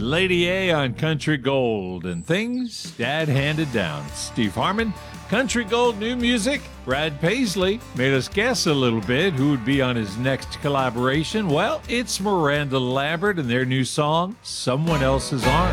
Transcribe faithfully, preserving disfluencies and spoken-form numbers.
Lady A on Country Gold, and things Dad handed down. Steve Harmon, Country Gold new music. Brad Paisley made us guess a little bit who would be on his next collaboration. Well, it's Miranda Lambert and their new song, Someone Else's Arms.